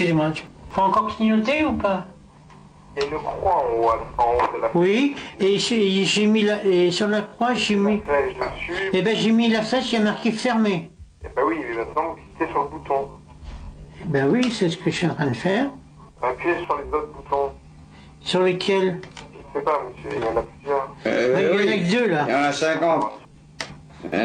Excusez-moi, tu faut encore clignoter ou pas? Il y a une croix en haut, en haut de la flèche. Oui, et j'ai mis la, et sur la croix, j'ai mis... La flèche dessus. Eh ben j'ai mis la flèche, il y a marqué fermé. Et bah oui, mais maintenant vous cliquez sur le bouton. Ben oui, c'est ce que je suis en train de faire. Appuyez sur les autres boutons. Sur lesquels? Je sais pas, monsieur, il y en a plusieurs. Il y en a que deux là. Il y en a 50.